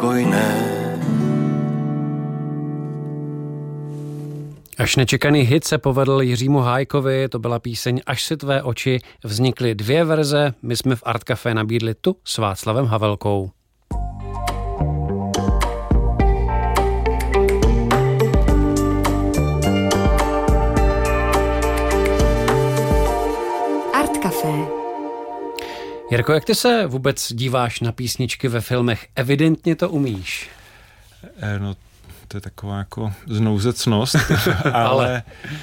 pokojné. Až nečekaný hit se povedl Jiřímu Hájkovi, to byla píseň Až si tvé oči, vznikly 2 verze, my jsme v Art Café nabídli tu s Václavem Havelkou. Art Café. Jirko, jak ty se vůbec díváš na písničky ve filmech? Evidentně to umíš. No, to je taková jako znouzecnost, ale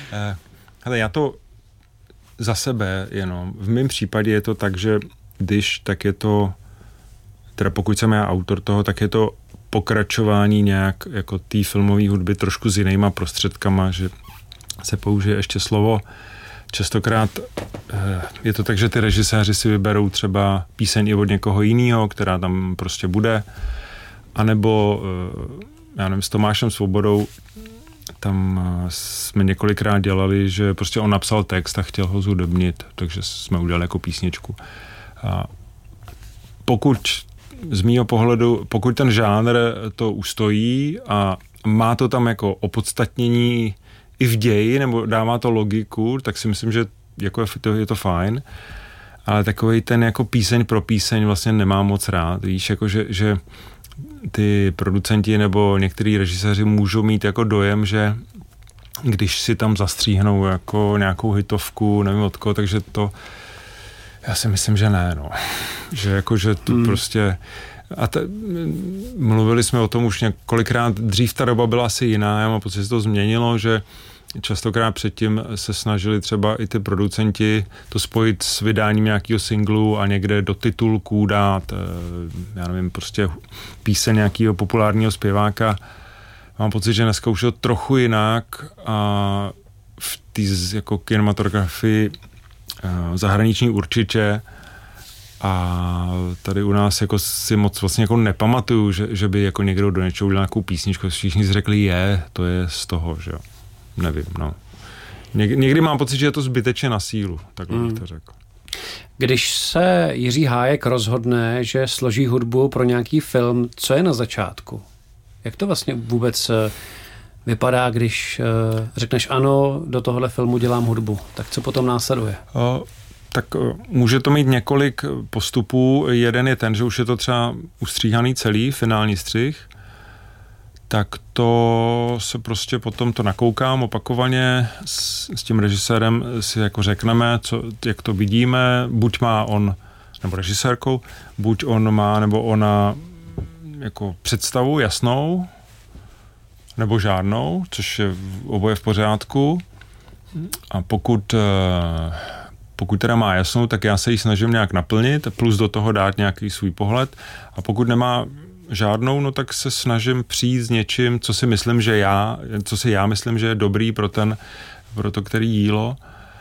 já to za sebe jenom. V mém případě je to tak, že když, tak je to, teda pokud jsem já autor toho, tak je to pokračování nějak jako té filmové hudby trošku s jinýma prostředkama, že se použije ještě slovo. Častokrát je to tak, že ty režiséři si vyberou třeba píseň i od někoho jiného, která tam prostě bude, anebo já nevím, s Tomášem Svobodou, tam jsme několikrát dělali, že prostě on napsal text a chtěl ho zhudebnit, takže jsme udělali jako písničku. A pokud z mýho pohledu, pokud ten žánr to ustojí a má to tam jako opodstatnění i v ději, nebo dává to logiku, tak si myslím, že jako je to fajn, ale takovej ten jako píseň pro píseň vlastně nemám moc rád, víš, jako že ty producenti nebo některý režiséři můžou mít jako dojem, že když si tam zastříhnou jako nějakou hitovku, nevím od koho, takže to já si myslím, že ne, no. Že jako, že tu prostě mluvili jsme o tom už několikrát, dřív ta doba byla asi jiná, já mám pocit, že se to změnilo, že častokrát předtím se snažili třeba i ty producenti to spojit s vydáním nějakého singlu a někde do titulků dát, já nevím, prostě píseň nějakého populárního zpěváka. Mám pocit, že dneska už je to trochu jinak a v té jako kinematografii zahraniční určitě a tady u nás jako si moc vlastně jako nepamatuju, že by jako někdo do něčeho udělal nějakou písničku, všichni si řekli to je z toho, že jo. Nevím, no. Někdy mám pocit, že je to zbytečně na sílu, takhle bych to řekl. Když se Jiří Hájek rozhodne, že složí hudbu pro nějaký film, co je na začátku? Jak to vlastně vůbec vypadá, když řekneš ano, do tohohle filmu dělám hudbu? Tak co potom následuje? Tak může to mít několik postupů. Jeden je ten, že už je to třeba ustříhaný celý, finální střih, tak to se prostě potom to nakoukám opakovaně s tím režisérem si jako řekneme, jak to vidíme, buď má on, nebo režisérkou, buď on má, nebo ona jako představu jasnou, nebo žádnou, což je oboje v pořádku. A pokud teda má jasnou, tak já se ji snažím nějak naplnit, plus do toho dát nějaký svůj pohled. A pokud nemá žádnou, no tak se snažím přijít s něčím, co si myslím, co si já myslím, že je dobrý pro to, který dílo.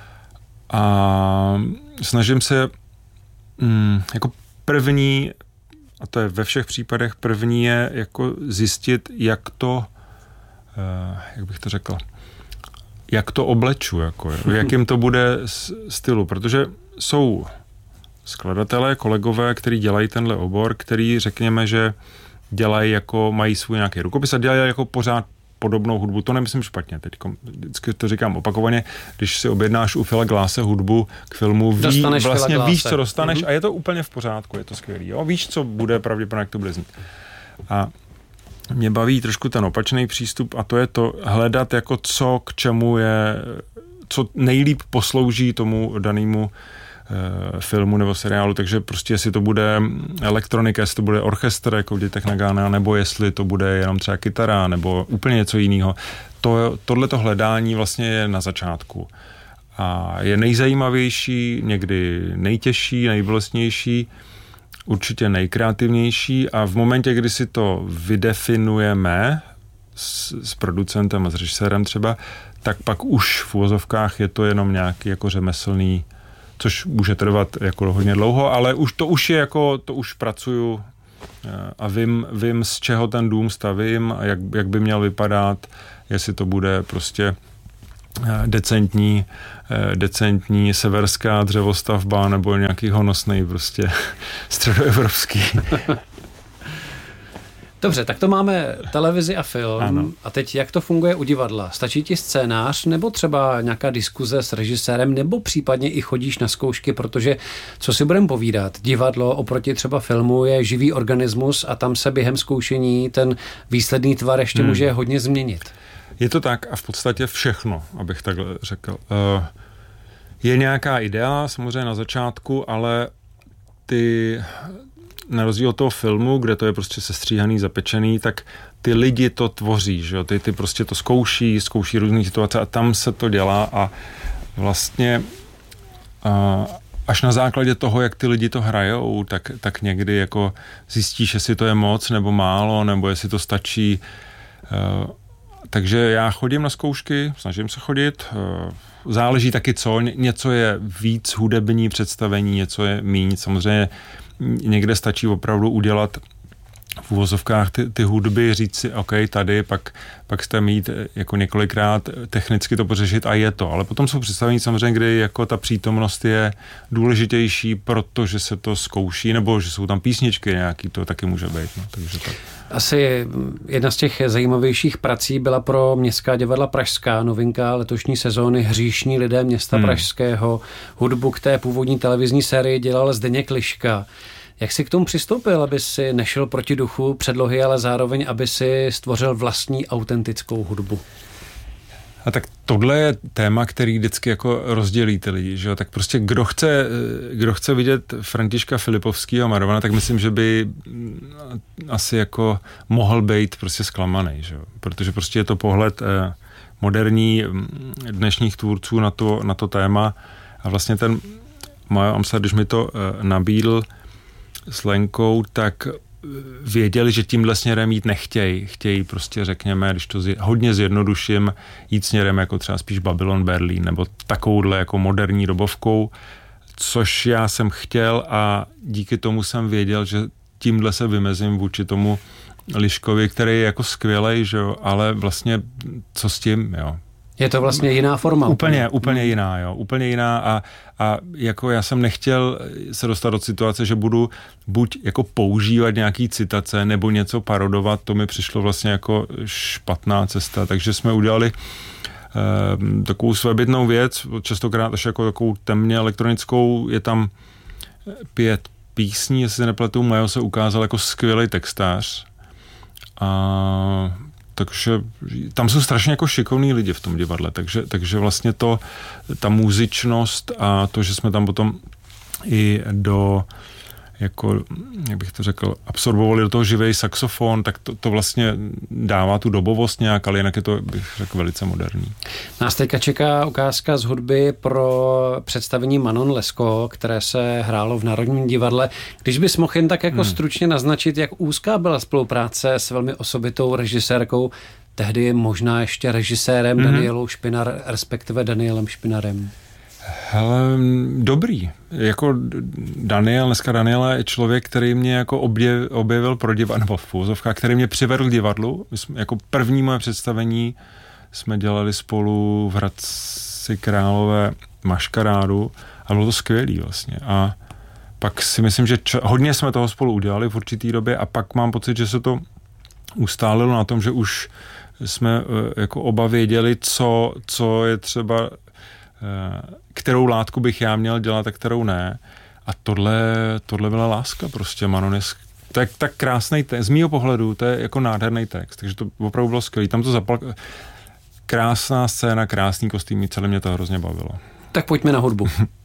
A snažím se jako první, a to je ve všech případech, první je jako zjistit, jak bych to řekl, jak to obleču, jako, v jakým to bude stylu, protože jsou skladatelé, kolegové, kteří dělají tenhle obor, který řekněme, že dělají jako, mají svůj nějaký rukopis a dělají jako pořád podobnou hudbu. To nemyslím špatně, vždycky to říkám opakovaně, když si objednáš u Phila Glasse hudbu k filmu, víš, co dostaneš a je to úplně v pořádku, je to skvělý. Jo? Víš, co bude pravděpodobně, jak to bude znít. A mě baví trošku ten opačný přístup a to je to hledat jako co k čemu je, co nejlíp poslouží tomu danému filmu nebo seriálu, takže prostě jestli to bude elektronika, jestli to bude orchestr jako v Dětech na Gána, nebo jestli to bude jenom třeba kytara, nebo úplně něco jiného. Tohleto hledání vlastně je na začátku. A je nejzajímavější, někdy nejtěžší, nejbolestnější, určitě nejkreativnější a v momentě, kdy si to vydefinujeme s producentem a s režisérem třeba, tak pak už v uvozovkách je to jenom nějaký jako řemeslný, což může trvat jako hodně dlouho, ale to už pracuju a vím, z čeho ten dům stavím a jak by měl vypadat, jestli to bude prostě decentní severská dřevostavba nebo nějaký honosnej prostě středoevropský. Dobře, tak to máme televizi a film. Ano. A teď jak to funguje u divadla? Stačí ti scénář nebo třeba nějaká diskuze s režisérem nebo případně i chodíš na zkoušky, protože co si budeme povídat, divadlo oproti třeba filmu je živý organismus a tam se během zkoušení ten výsledný tvar ještě může hodně změnit. Je to tak a v podstatě všechno, abych takhle řekl. Je nějaká idea samozřejmě na začátku, ale ty na rozdíl od toho filmu, kde to je prostě sestříhaný, zapečený, tak ty lidi to tvoří, že jo? Ty prostě to zkouší různé situace a tam se to dělá a vlastně až na základě toho, jak ty lidi to hrajou, tak někdy jako zjistíš, jestli to je moc nebo málo, nebo jestli to stačí. Takže já chodím na zkoušky, snažím se chodit, záleží taky co, něco je víc hudební představení, něco je míň, samozřejmě někde stačí opravdu udělat v uvozovkách ty hudby, říct si, OK, tady, pak jste mít jako několikrát technicky to pořešit a je to. Ale potom jsou představení samozřejmě, kdy jako ta přítomnost je důležitější, protože se to zkouší, nebo že jsou tam písničky nějaký, to taky může být. No, takže tak. Asi jedna z těch zajímavějších prací byla pro Městská divadla Pražská, novinka letošní sezóny Hříšní lidé města Pražského. Hudbu k té původní televizní sérii dělal Zdeněk Liška. Jak jsi k tomu přistoupil, aby si nešel proti duchu předlohy, ale zároveň, aby si stvořil vlastní autentickou hudbu? A tak tohle je téma, který vždycky jako rozdělí ty lidi, že jo? Tak prostě kdo chce vidět Františka Filipovského Marovana, tak myslím, že by asi jako mohl být prostě zklamaný, že jo? Protože prostě je to pohled moderní dnešních tvůrců na to téma a vlastně ten Majo Amsler, když mi to nabídl s Lenkou, tak věděli, že tímhle směrem jít nechtějí. Chtějí prostě, řekněme, když to hodně zjednoduším, jít směrem jako třeba spíš Babylon Berlín, nebo takovouhle jako moderní dobovkou, což já jsem chtěl a díky tomu jsem věděl, že tímhle se vymezím vůči tomu Liškovi, který je jako skvělej, že jo, ale vlastně co s tím, jo. Je to vlastně jiná forma. Úplně jiná, jo. Úplně jiná a jako já jsem nechtěl se dostat do situace, že budu buď jako používat nějaký citace nebo něco parodovat, to mi přišlo vlastně jako špatná cesta, takže jsme udělali takovou svébytnou věc, častokrát až jako takovou temně elektronickou, je tam 5 písní, jestli se nepletu, Majo se ukázal jako skvělý textář a takže tam jsou strašně jako šikovní lidi v tom divadle, takže vlastně ta muzičnost a to, že jsme tam potom i jako, jak bych to řekl, absorbovali do toho živý saxofon, tak to vlastně dává tu dobovost nějak, ale jinak je to, bych řekl, velice moderní. Nás teďka čeká ukázka z hudby pro představení Manon Lescaut, které se hrálo v Národním divadle. Když bys mohl jen tak jako stručně naznačit, jak úzká byla spolupráce s velmi osobitou režisérkou, tehdy možná ještě režisérem Danielou Špinar, respektive Danielem Špinarem. Hele, dobrý. Jako Daniela je člověk, který mě jako objevil pro divadlo, nebo v úvozovkách, který mě přivedl k divadlu. My jsme, jako první moje představení jsme dělali spolu v Hradci Králové Maškarádu a bylo to skvělý vlastně. A pak si myslím, že hodně jsme toho spolu udělali v určitý době a pak mám pocit, že se to ustálilo na tom, že už jsme jako oba věděli, co je třeba kterou látku bych já měl dělat a kterou ne. A tohle byla láska prostě, Manon je tak krásný text. Z mýho pohledu to je jako nádherný text, takže to opravdu bylo skvělý. Tam to krásná scéna, krásný kostýmy, celé mě to hrozně bavilo. Tak pojďme na hudbu.